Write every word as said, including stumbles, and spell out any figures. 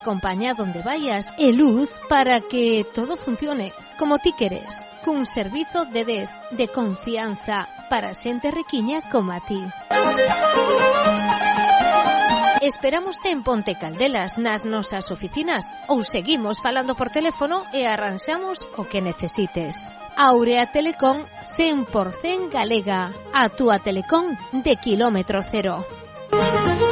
compañía donde vayas e luz para que todo funcione como ti queres, cun servizo de dez de confianza para xente riquiña como a ti. Esperamos en Ponte Caldelas nas nosas oficinas ou seguimos falando por teléfono e arranxamos o que necesites. Aurea Telecom cen por cen galega, a túa telecom de kilómetro cero.